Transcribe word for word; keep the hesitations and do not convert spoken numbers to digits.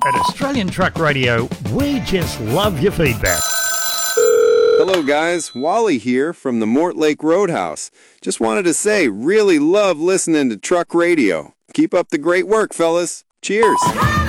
At Australian Truck Radio, we just love your feedback. Hello guys, Wally here from the Mortlake Roadhouse. Just wanted to say, really love listening to Truck Radio. Keep up the great work, fellas. Cheers.